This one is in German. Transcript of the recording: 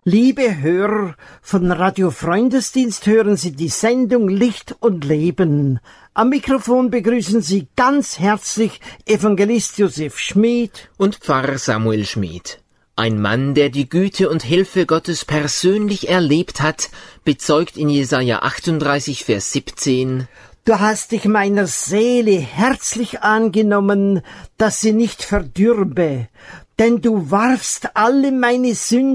Liebe Hörer von Radio Freundesdienst, hören Sie die Sendung Licht und Leben. Am Mikrofon begrüßen Sie ganz herzlich Evangelist Josef Schmid und Pfarrer Samuel Schmid. Ein Mann, der die Güte und Hilfe Gottes persönlich erlebt hat, bezeugt in Jesaja 38, Vers 17: Du hast dich meiner Seele herzlich angenommen, dass sie nicht verdürbe, denn du warfst alle meine Sünden